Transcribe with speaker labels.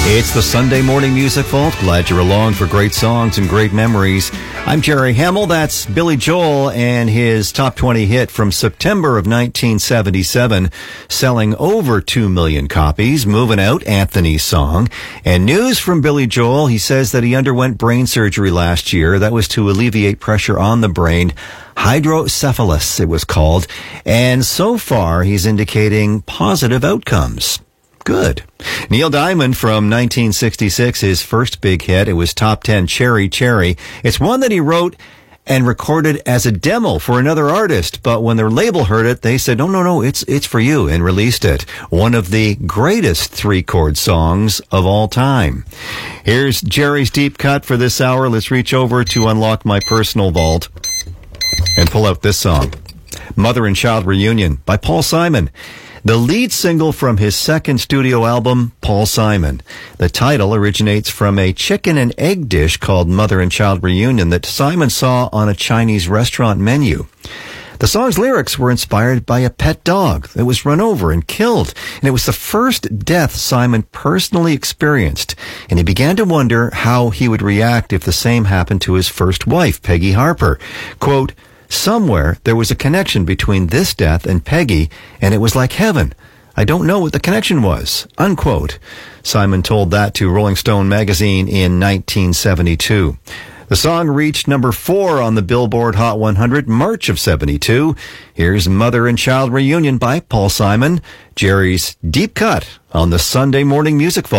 Speaker 1: It's the Sunday Morning Music Vault. Glad you're along for great songs and great memories. I'm Jerry Hamill. That's Billy Joel and his top 20 hit from September of 1977, selling over 2 million copies. Moving Out, Anthony's song. And news from Billy Joel, he says that he underwent brain surgery last year. That was to alleviate pressure on the brain. Hydrocephalus, it was called. And so far, he's indicating positive outcomes. Good. Neil Diamond from 1966, his first big hit. It was top 10, Cherry Cherry. It's one that he wrote and recorded as a demo for another artist. But when their label heard it, they said, no, it's for you, and released it. One of the greatest 3-chord songs of all time. Here's Jerry's deep cut for this hour. Let's reach over to unlock my personal vault and pull out this song. Mother and Child Reunion by Paul Simon. The lead single from his second studio album, Paul Simon. The title originates from a chicken and egg dish called Mother and Child Reunion that Simon saw on a Chinese restaurant menu. The song's lyrics were inspired by a pet dog that was run over and killed, and it was the first death Simon personally experienced, and he began to wonder how he would react if the same happened to his first wife, Peggy Harper. Quote, "Somewhere there was a connection between this death and Peggy, and it was like heaven. I don't know what the connection was." Unquote. Simon told that to Rolling Stone magazine in 1972. The song reached number 4 on the Billboard Hot 100, March of 72. Here's Mother and Child Reunion by Paul Simon, Jerry's deep cut on the Sunday Morning Music Vault.